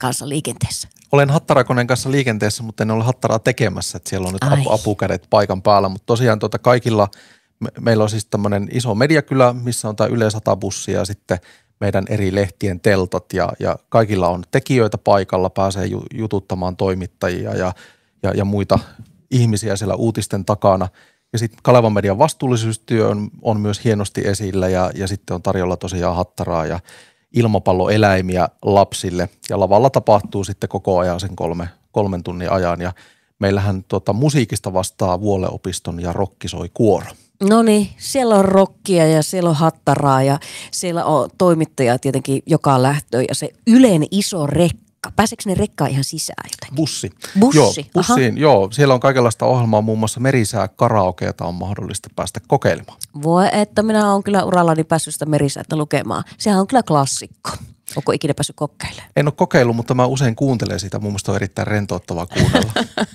kanssa liikenteessä? Olen hattarakoneen kanssa liikenteessä, mutta en ole hattaraa tekemässä. Että siellä on nyt apukädet paikan päällä, mutta tosiaan kaikilla, meillä on siis tämmöinen iso mediakylä, missä on tämä Yle 100-bussi ja sitten meidän eri lehtien teltat ja kaikilla on tekijöitä paikalla, pääsee jututtamaan toimittajia ja muita ihmisiä siellä uutisten takana. Ja sitten Kalevan median vastuullisuustyö on myös hienosti esillä ja sitten on tarjolla tosiaan hattaraa ja ilmapalloeläimiä lapsille. Ja lavalla tapahtuu sitten koko ajan sen kolmen tunnin ajan ja meillähän musiikista vastaa Vuoleopiston ja Rokki soi kuoro. No niin, siellä on rokkia ja siellä on hattaraa ja siellä on toimittaja tietenkin joka lähtöön ja se Ylen iso rekka. Pääseekö ne rekkaan ihan sisään jotenkin? Bussi. Bussi? Joo, bussiin, joo. Siellä on kaikenlaista ohjelmaa, muun muassa merisää karaokeata on mahdollista päästä kokeilemaan. Voi, että minä olen kyllä urallani päässyt sitä merisäätä lukemaan. Sehän on kyllä klassikko. Onko ikinä päässyt kokeilemaan? En ole kokeillut, mutta mä usein kuuntelen sitä. Mun mielestä on erittäin rentouttavaa kuunnella.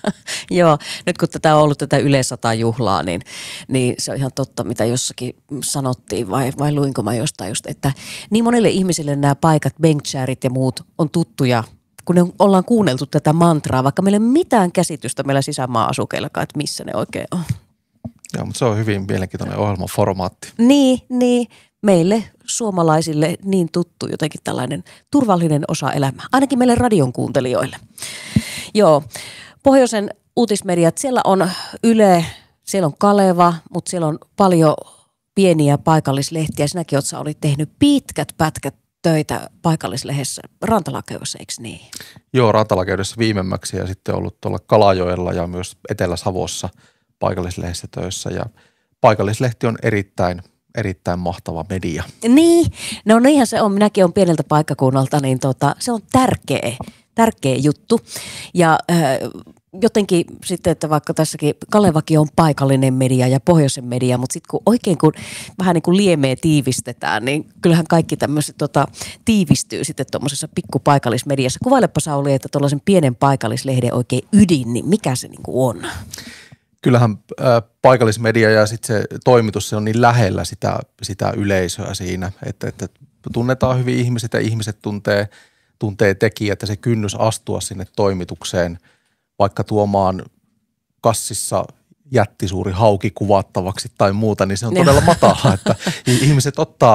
Joo, nyt kun tätä on ollut tätä Yle 100-juhlaa, niin se on ihan totta, mitä jossakin sanottiin, vai luinko mä jostain just, että niin monille ihmisille nämä paikat, Bengtsäärit ja muut on tuttuja, kun ne ollaan kuunneltu tätä mantraa, vaikka meillä ei ole mitään käsitystä meillä sisämaa-asukeillakaan, että missä ne oikein on. Joo, mutta se on hyvin mielenkiintoinen ohjelmaformaatti. Niin. Meille suomalaisille niin tuttu jotenkin tällainen turvallinen osa elämää, ainakin meille radion kuuntelijoille. Joo, pohjoisen uutismediat, siellä on Yle, siellä on Kaleva, mutta siellä on paljon pieniä paikallislehtiä. Sinäkin olit tehnyt pitkät pätkät töitä paikallislehdessä Rantalakeudessa, eikö niin? Joo, Rantalakeudessa viimemmäksi ja sitten ollut tuolla Kalajoella ja myös Etelä-Savossa paikallislehdessä töissä ja paikallislehti on erittäin mahtava media. Niin, no niinhän se on. Minäkin olen pieneltä paikkakunnalta, niin se on tärkeä juttu. Ja jotenkin sitten, että vaikka tässäkin Kalevakin on paikallinen media ja pohjoisen media, mutta sitten kun vähän niin kuin liemeä tiivistetään, niin kyllähän kaikki tämmöiset tiivistyy sitten tuommoisessa pikkupaikallismediassa. Kuvailepa Sauli, että tuollaisen pienen paikallislehden oikein ydin, niin mikä se niin kuin on? Kyllähän paikallismedia ja sitten se toimitus, se on niin lähellä sitä yleisöä siinä, että tunnetaan hyvin ihmiset ja ihmiset tuntee tekijät ja se kynnys astua sinne toimitukseen, vaikka tuomaan kassissa jättisuuri hauki kuvattavaksi tai muuta, niin se on todella matala, että ihmiset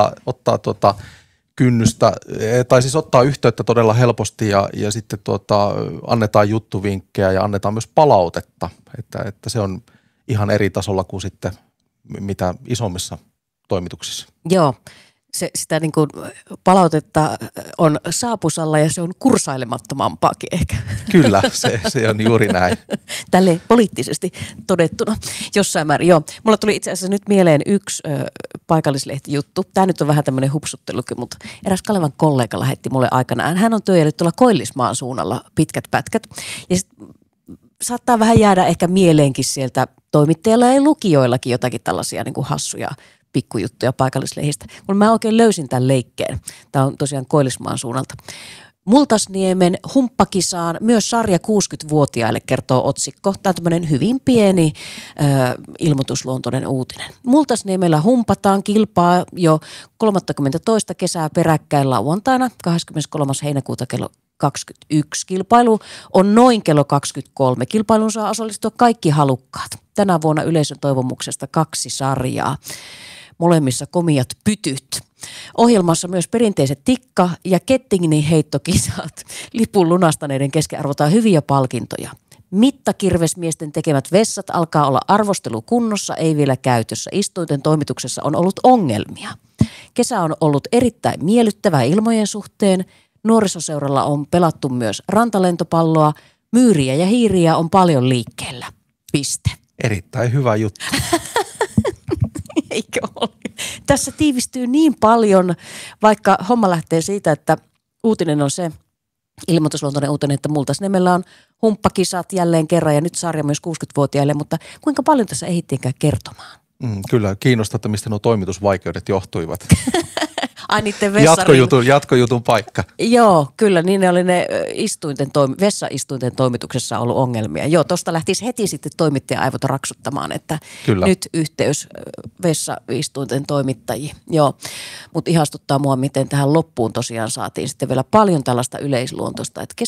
ottaa kynnystä, tai siis ottaa yhteyttä todella helposti ja sitten annetaan juttuvinkkejä ja annetaan myös palautetta, että se on ihan eri tasolla kuin sitten mitä isommissa toimituksissa. Joo, sitä niin kuin palautetta on saapusalla ja se on kursailemattomampaakin ehkä. Kyllä, se on juuri näin. Tälleen poliittisesti todettuna jossain määrin. Joo, mulla tuli itse asiassa nyt mieleen yksi paikallislehtijuttu. Tämä nyt on vähän tämmöinen hupsuttelukin, mutta eräs Kalevan kollega lähetti mulle aikanaan. Hän on työjärjestellyt tuolla Koillismaan suunnalla pitkät pätkät ja saattaa vähän jäädä ehkä mieleenkin sieltä toimittajalla ja lukijoillakin jotakin tällaisia niin kuin hassuja pikkujuttuja paikallislehdistä. Kun mä oikein löysin tämän leikkeen. Tämä on tosiaan Koillismaan suunnalta. Multasniemen humppakisaan myös sarja 60-vuotiaille kertoo otsikko. Tämä on tämmöinen hyvin pieni ilmoitusluontoinen uutinen. Multasniemellä humpataan kilpaa jo 32. kesää peräkkäin lauantaina 23. heinäkuuta kello 21. Kilpailu on noin kello 23. Kilpailuun saa osallistua kaikki halukkaat. Tänä vuonna yleisön toivomuksesta 2 sarjaa. Molemmissa komiat pytyt. Ohjelmassa myös perinteiset tikka- ja kettingin heittokisat. Lipun lunastaneiden kesken arvotaan hyviä palkintoja. Mittakirvesmiesten tekemät vessat alkaa olla arvostelukunnossa, ei vielä käytössä. Istuinten toimituksessa on ollut ongelmia. Kesä on ollut erittäin miellyttävää ilmojen suhteen. Nuorisoseuralla on pelattu myös rantalentopalloa. Myyriä ja hiiriä on paljon liikkeellä. Piste. Erittäin hyvä juttu. Eikö ole? Tässä tiivistyy niin paljon, vaikka homma lähtee siitä, että uutinen on se, ilmoitusluontoinen uutinen, että Multasniemellä on humppakisat jälleen kerran ja nyt sarja myös 60-vuotiaille, mutta kuinka paljon tässä ehdittiinkään kertomaan? Kyllä, kiinnostaa, että mistä nuo toimitusvaikeudet johtuivat. Ai niiden Jatkojutun paikka. Joo, kyllä, niin ne oli ne vessaistuinten toimituksessa ollut ongelmia. Joo, tuosta lähtisi heti sitten toimittaja aivot raksuttamaan, että kyllä. Nyt yhteys vessaistuinten toimittajiin. Joo, mutta ihastuttaa mua, miten tähän loppuun tosiaan saatiin sitten vielä paljon tällaista yleisluontoista, että